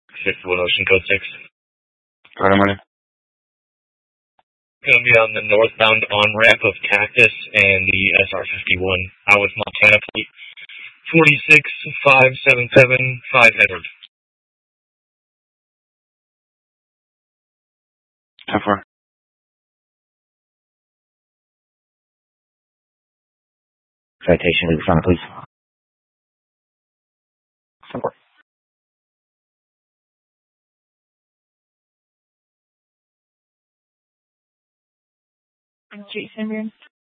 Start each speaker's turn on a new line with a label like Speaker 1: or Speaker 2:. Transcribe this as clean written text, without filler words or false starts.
Speaker 1: Fifth Wood Ocean Code 6.
Speaker 2: Right, I'm ready.
Speaker 1: Going to be on the northbound on-ramp of Cactus and the SR-51 out with Montana Plate 46577 Edward.
Speaker 2: How far?
Speaker 3: Citation, leave front, please. Support.
Speaker 4: Street San Bruno.